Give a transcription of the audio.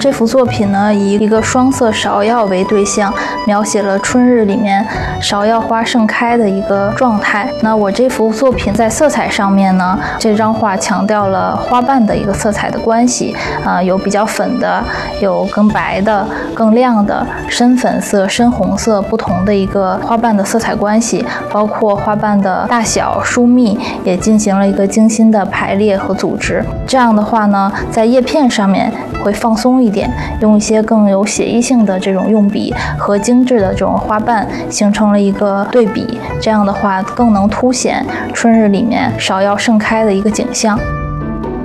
这幅作品呢，以一个双色芍药为对象，描写了春日里面芍药花盛开的一个状态。那我这幅作品在色彩上面呢，这张画强调了花瓣的一个色彩的关系，有比较粉的，有更白的、更亮的、深粉色、深红色不同的一个花瓣的色彩关系，包括花瓣的大小、疏密也进行了一个精心的排列和组织。这样的话呢，在叶片上面会放松一点，用一些更有写意性的这种用笔和精致的这种花瓣形成了一个对比，这样的话更能凸显春日里面芍药盛开的一个景象。